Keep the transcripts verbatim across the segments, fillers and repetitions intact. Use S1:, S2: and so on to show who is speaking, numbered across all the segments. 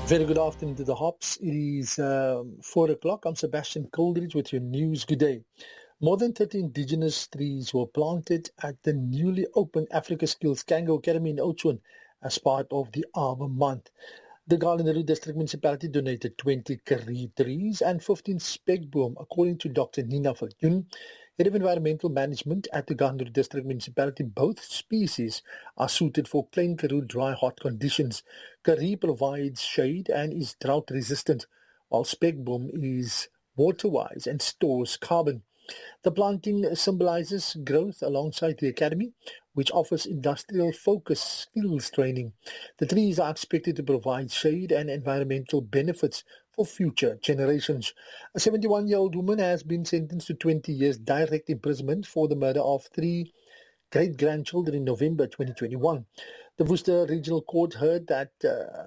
S1: Very good afternoon to the Hops. It is um, four o'clock. I'm Sebastian Coldridge with your news. Good day. More than thirty indigenous trees were planted at the newly opened Africa Skills Kango Academy in Oudtshoorn as part of the Arbor Month. The Garden District Municipality donated twenty karee trees and fifteen spekboom, according to Doctor Nina Viljoen, Head of Environmental Management at the Garden District Municipality. Both species are suited for Klein Karoo dry hot conditions. Karee provides shade and is drought resistant, while spekboom is water-wise and stores carbon. The planting symbolizes growth alongside the academy, which offers industrial-focused skills training. The trees are expected to provide shade and environmental benefits for future generations. A seventy-one-year-old woman has been sentenced to twenty years direct imprisonment for the murder of three great-grandchildren in November twenty twenty-one. The Worcester Regional Court heard that uh,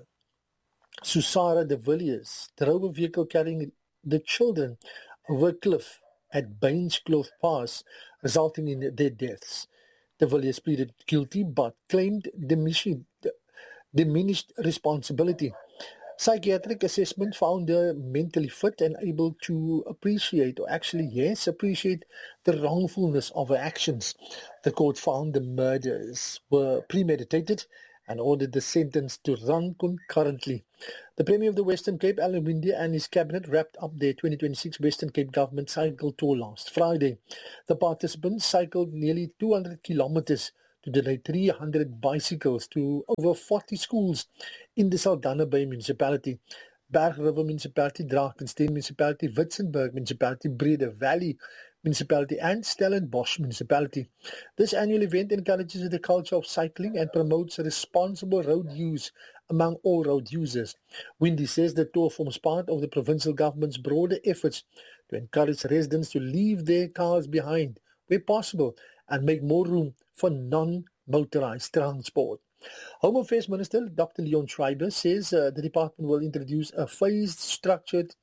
S1: Susara de Villiers drove a vehicle carrying the children over a cliff at Bainscloth Pass, resulting in their deaths. De Villiers pleaded guilty but claimed diminished, diminished responsibility. Psychiatric assessment found her mentally fit and able to appreciate, or actually, yes, appreciate the wrongfulness of her actions. The court found the murders were premeditated and ordered the sentence to run concurrently. The Premier of the Western Cape, Alan Winde, and his cabinet wrapped up their twenty twenty-six Western Cape Government Cycle Tour last Friday. The participants cycled nearly two hundred kilometers to donate three hundred bicycles to over forty schools in the Saldanha Bay Municipality, Berg River Municipality, Drakensberg Municipality, Witzenberg Municipality, Breda Valley Municipality, and Stellenbosch Municipality. This annual event encourages the culture of cycling and promotes responsible road use among all road users. Windy says the tour forms part of the provincial government's broader efforts to encourage residents to leave their cars behind where possible and make more room for non-motorized transport. Home Affairs Minister Doctor Leon Schreiber says uh, the department will introduce a phased, structured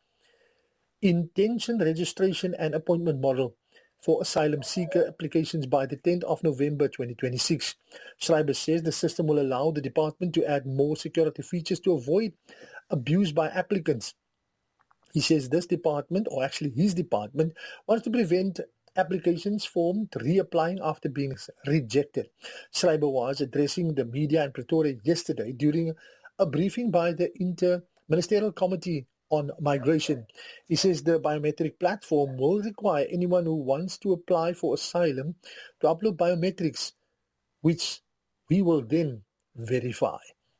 S1: intention registration and appointment model for asylum seeker applications by the tenth of November twenty twenty-six. Schreiber says the system will allow the department to add more security features to avoid abuse by applicants. He says this department, or actually his department, wants to prevent applications formed reapplying after being rejected. Schreiber was addressing the media in Pretoria yesterday during a briefing by the Inter-Ministerial Committee on Migration. He says the biometric platform will require anyone who wants to apply for asylum to upload biometrics, which we will then verify.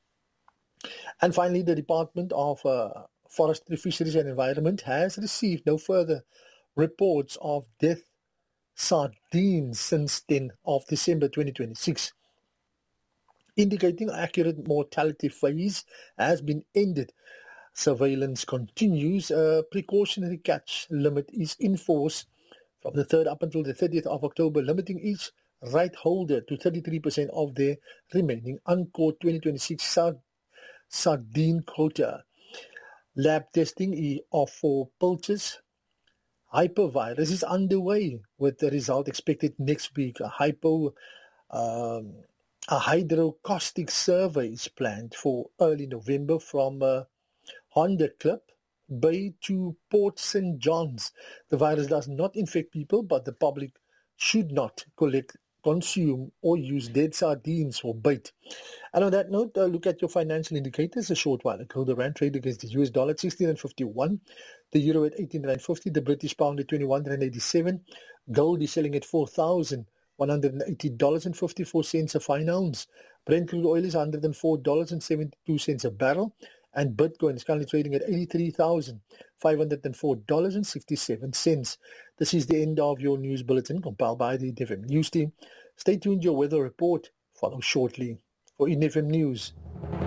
S1: And finally, the Department of uh, Forestry, Fisheries and Environment has received no further reports of death sardines since tenth of December twenty twenty-six, indicating accurate mortality phase has been ended. Surveillance continues. A precautionary catch limit is in force from the third up until the thirtieth of October, limiting each right holder to thirty-three percent of their remaining uncaught twenty twenty-six sard- sardine quota. Lab testing of for Pilchard's hypervirus is underway, with the result expected next week. A hypo, um, a hydrocaustic survey is planned for early November from uh, Honda Clip Bay to Port Saint John's. The virus does not infect people, but the public should not collect, consume, or use dead sardines for bait. And on that note, uh, look at your financial indicators. A short while ago, the rand trade against the U S dollar at sixteen rand fifty-one, the euro at eighteen rand fifty, the British pound at twenty-one rand eighty-seven, gold is selling at four thousand one hundred eighty dollars and fifty-four cents a fine ounce. Brent crude oil is one hundred four dollars and seventy-two cents a barrel, and Bitcoin is currently trading at eighty-three thousand five hundred four dollars and sixty-seven cents. This is the end of your news bulletin compiled by the N F M News team. Stay tuned, your weather report follows shortly. For N F M News,